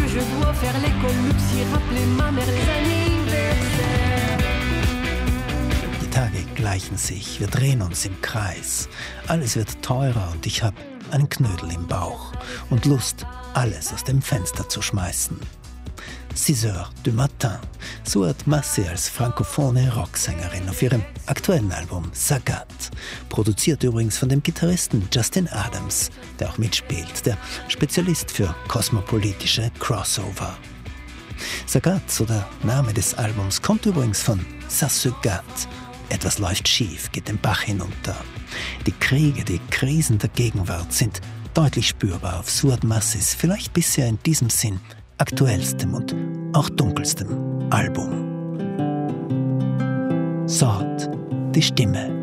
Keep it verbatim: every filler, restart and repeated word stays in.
je dois faire l'école Luxi, rappeler ma mère les anniversaires. Die Tage gleichen sich, wir drehen uns im Kreis. Alles wird teurer und ich hab einen Knödel im Bauch und Lust, alles aus dem Fenster zu schmeißen. six heures du matin, so hat Massé als frankophone Rocksängerin auf ihrem aktuellen Album Sagat, produziert übrigens von dem Gitarristen Justin Adams, der auch mitspielt, der Spezialist für kosmopolitische Crossover. Sagat, so der Name des Albums, kommt übrigens von Ça se gâte. Etwas läuft schief, geht den Bach hinunter. Die Kriege, die Krisen der Gegenwart sind deutlich spürbar auf Suad Massés vielleicht bisher in diesem Sinn aktuellstem und auch dunkelstem Album. Saad, die Stimme.